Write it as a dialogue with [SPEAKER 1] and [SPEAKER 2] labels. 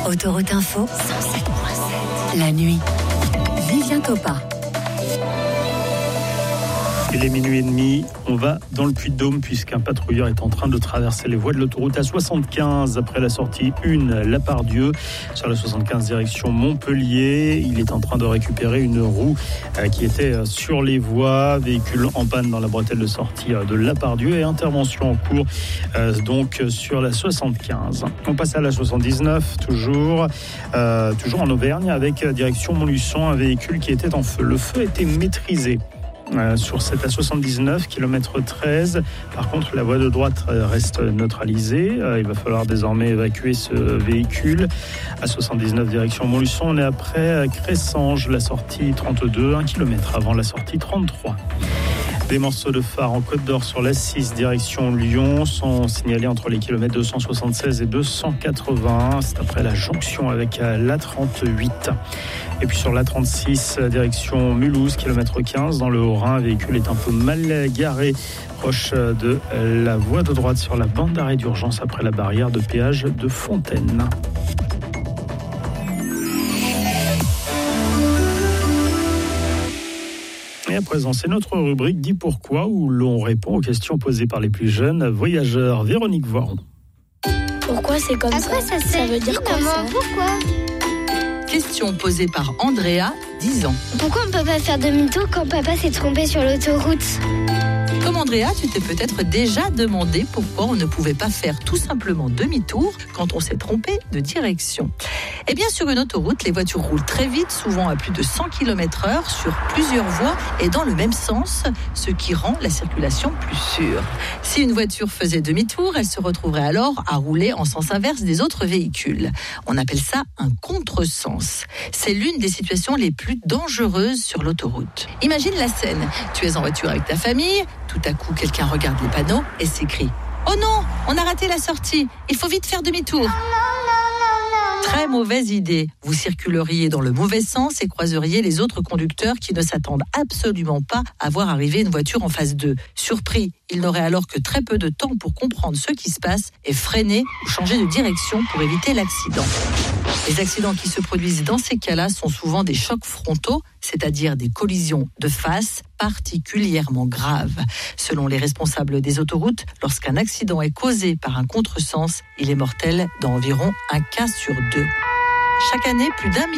[SPEAKER 1] Autoroute Info, 107.7. La nuit. Vivien Copa.
[SPEAKER 2] Il est minuit et demi, on va dans le Puy-de-Dôme puisqu'un patrouilleur est en train de traverser les voies de l'autoroute A75 après la sortie 1 Lapardieu sur la 75 direction Montpellier. Il est en train de récupérer une roue qui était sur les voies, véhicule en panne dans la bretelle de sortie de Lapardieu et intervention en cours donc sur la 75. On passe à la 79 toujours en Auvergne avec direction Montluçon, un véhicule qui était en feu. Le feu était maîtrisé. Sur cette A79, km 13. Par contre, la voie de droite reste neutralisée. Il va falloir désormais évacuer ce véhicule. A79, direction Montluçon. On est après Cressanges, la sortie 32, 1 km avant la sortie 33. Des morceaux de phare en Côte d'Or sur la 6, direction Lyon, sont signalés entre les kilomètres 276 et 280. C'est après la jonction avec la 38. Et puis sur la 36, direction Mulhouse, kilomètre 15, dans le Haut-Rhin, le véhicule est un peu mal garé, proche de la voie de droite sur la bande d'arrêt d'urgence après la barrière de péage de Fontaine. Et à présent, c'est notre rubrique « Dis pourquoi » où l'on répond aux questions posées par les plus jeunes voyageurs. Véronique Voiron.
[SPEAKER 3] Pourquoi c'est comme ça? Ça veut dire quoi ça?
[SPEAKER 4] Pourquoi? Question posée par Andrea, 10 ans.
[SPEAKER 3] Pourquoi on ne peut pas faire demi-tour quand papa s'est trompé sur l'autoroute?
[SPEAKER 4] Comme Andrea, tu t'es peut-être déjà demandé pourquoi on ne pouvait pas faire tout simplement demi-tour quand on s'est trompé de direction. Eh bien, sur une autoroute, les voitures roulent très vite, souvent à plus de 100 km/h sur plusieurs voies et dans le même sens, ce qui rend la circulation plus sûre. Si une voiture faisait demi-tour, elle se retrouverait alors à rouler en sens inverse des autres véhicules. On appelle ça un contresens. C'est l'une des situations les plus dangereuses sur l'autoroute. Imagine la scène. Tu es en voiture avec ta famille. Tout à coup, quelqu'un regarde les panneaux et s'écrie « Oh non, on a raté la sortie, il faut vite faire demi-tour !» Très mauvaise idée. Vous circuleriez dans le mauvais sens et croiseriez les autres conducteurs qui ne s'attendent absolument pas à voir arriver une voiture en face d'eux. Surpris, ils n'auraient alors que très peu de temps pour comprendre ce qui se passe et freiner ou changer de direction pour éviter l'accident. Les accidents qui se produisent dans ces cas-là sont souvent des chocs frontaux, c'est-à-dire des collisions de face particulièrement graves. Selon les responsables des autoroutes, lorsqu'un accident est causé par un contresens, il est mortel dans environ 1 cas sur 2. Chaque année, plus d'1